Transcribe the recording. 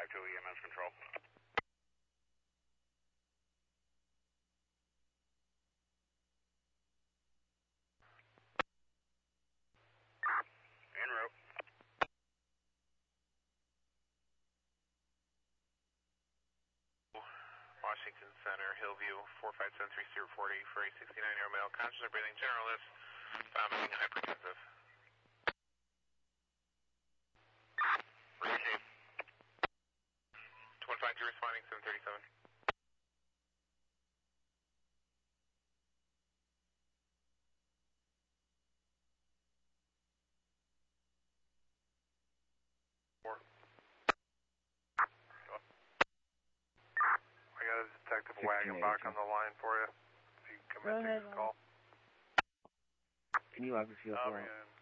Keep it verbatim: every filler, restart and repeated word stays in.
five two E M S control. En route. Washington Center, Hillview, four five seven three zero forty for a sixty-nine year old male, conscious of breathing, generalist, vomiting, hypertensive. Receive. one five two responding, seven thirty-seven. Four. I got a detective wagon back on the line for you. If you can come in, take this call. Can you obviously go for it?